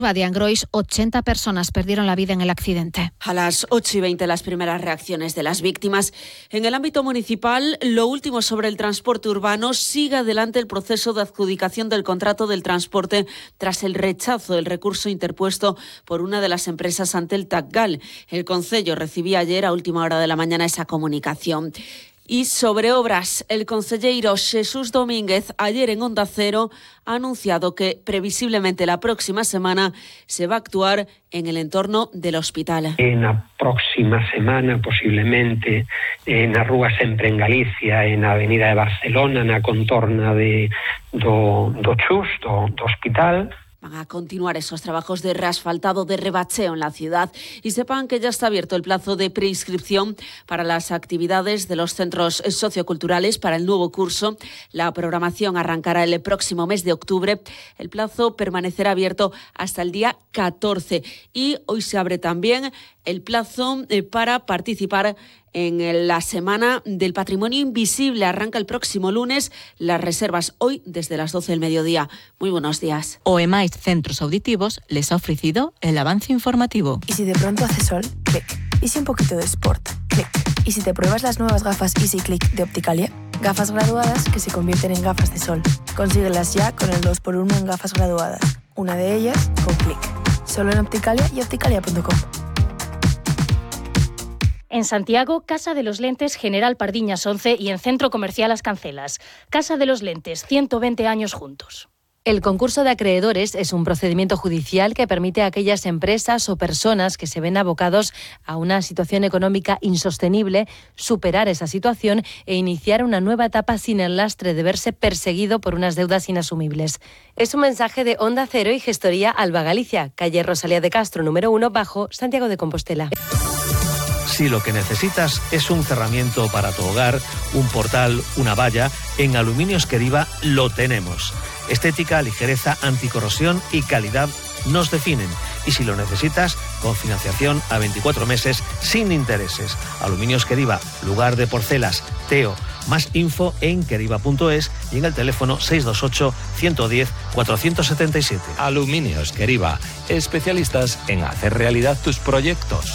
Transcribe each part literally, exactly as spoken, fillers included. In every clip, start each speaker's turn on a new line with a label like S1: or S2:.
S1: de Angrois, ochenta personas perdieron la vida en el accidente.
S2: A las ocho y veinte las primeras reacciones de las víctimas. En el ámbito municipal, lo último sobre el transporte urbano, sigue adelante el proceso de adjudicación del contrato del transporte tras el rechazo del recurso interpuesto por una de las empresas ante el TACGAL. El concello recibía ayer a última hora de la mañana esa comunicación. Y sobre obras, el concelleiro Jesús Domínguez ayer en Onda Cero ha anunciado que previsiblemente la próxima semana se va a actuar en el entorno del hospital.
S3: En la próxima semana, posiblemente, en la Rúa Sempre en Galicia, en la avenida de Barcelona, en la contorna de, do, do Chus, do, do hospital.
S2: Van a continuar esos trabajos de reasfaltado, de rebacheo en la ciudad, y sepan que ya está abierto el plazo de preinscripción para las actividades de los centros socioculturales para el nuevo curso. La programación arrancará el próximo mes de octubre. El plazo permanecerá abierto hasta el día catorce y hoy se abre también el plazo para participar en la Semana del Patrimonio Invisible. Arranca el próximo lunes. Las reservas hoy desde las doce del mediodía. Muy buenos días.
S4: O E M A I Centros Auditivos les ha ofrecido el avance informativo.
S5: ¿Y si de pronto hace sol? Clic. ¿Y si un poquito de sport? Clic. ¿Y si te pruebas las nuevas gafas Easy Click de Opticalia? Gafas graduadas que se convierten en gafas de sol. Consíguelas ya con el dos por uno en gafas graduadas. Una de ellas con Clic. Solo en Opticalia y opticalia punto com.
S6: En Santiago, Casa de los Lentes General Pardiñas once y en Centro Comercial Las Cancelas. Casa de los Lentes, ciento veinte años juntos.
S7: El concurso de acreedores es un procedimiento judicial que permite a aquellas empresas o personas que se ven abocados a una situación económica insostenible superar esa situación e iniciar una nueva etapa sin el lastre de verse perseguido por unas deudas inasumibles. Es un mensaje de Onda Cero y Gestoría Alba Galicia, calle Rosalía de Castro, número uno, bajo, Santiago de Compostela.
S8: Si lo que necesitas es un cerramiento para tu hogar, un portal, una valla, en Aluminios Queriva lo tenemos. Estética, ligereza, anticorrosión y calidad nos definen. Y si lo necesitas, con financiación a veinticuatro meses sin intereses. Aluminios Queriva, lugar de porcelas, Teo. Más info en queriva punto es y en el teléfono seis dos ocho, uno uno cero, cuatro siete siete.
S9: Aluminios Queriva, especialistas en hacer realidad tus proyectos.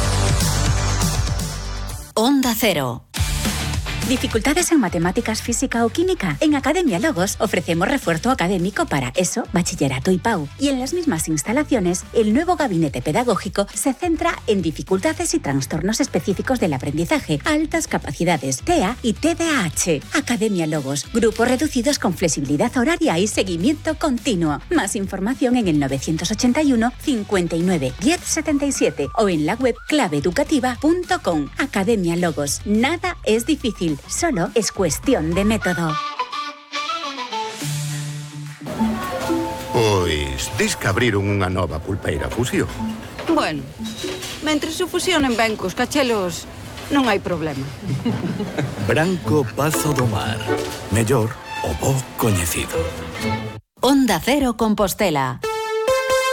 S10: Onda Cero.
S11: ¿Dificultades en matemáticas, física o química? En Academia Logos ofrecemos refuerzo académico para ESO, bachillerato y P A U. Y en las mismas instalaciones, el nuevo gabinete pedagógico se centra en dificultades y trastornos específicos del aprendizaje, altas capacidades, T E A y T D A H. Academia Logos, grupos reducidos con flexibilidad horaria y seguimiento continuo. Más información en el novecientos ochenta y uno, cincuenta y nueve, diez setenta y siete o en la web clave educativa punto com. Academia Logos. Nada es difícil. Solo es cuestión de método.
S12: Pois, dis que abriron unha nova pulpeira Fusión.
S13: Bueno, mentres se fusionen ben cos cachelos, non hai problema.
S9: Branco Pazo do Mar. Mellor o bo coñecido.
S10: Onda Cero Compostela.